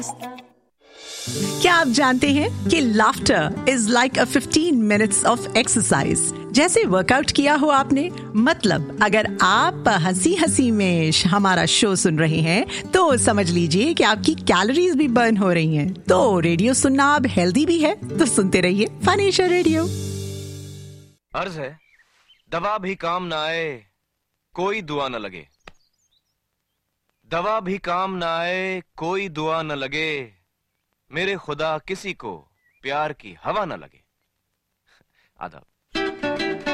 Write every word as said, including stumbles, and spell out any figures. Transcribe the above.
क्या आप जानते हैं कि laughter is like a fifteen minutes of exercise. जैसे वर्कआउट किया हो आपने, मतलब अगर आप हंसी हंसी में हमारा शो सुन रहे हैं तो समझ लीजिए कि आपकी कैलोरीज भी बर्न हो रही हैं। तो रेडियो सुनना अब हेल्दी भी है, तो सुनते रहिए फनेशिया रेडियो। अर्ज है, दवा भी काम ना आए कोई दुआ न लगे, दवा भी काम ना आए कोई दुआ न लगे, मेरे खुदा किसी को प्यार की हवा न लगे। आदाब।